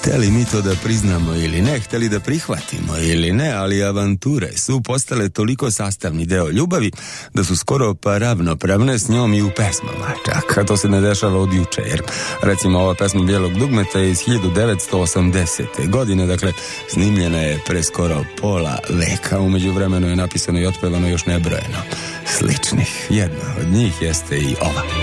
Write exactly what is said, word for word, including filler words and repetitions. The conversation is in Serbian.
Hteli mi to da priznamo ili ne, hteli da prihvatimo ili ne, ali avanture su postale toliko sastavni deo ljubavi da su skoro pa ravnopravne s njom i u pesmama. Čak, a to se ne dešava od juče, jer recimo ova pesma Bijelog dugmeta je iz hiljadu devetsto osamdesete godine, dakle snimljena je pre skoro pola veka, umeđu vremenu je napisano i otpevano još nebrojeno sličnih. Jedna od njih jeste i ova.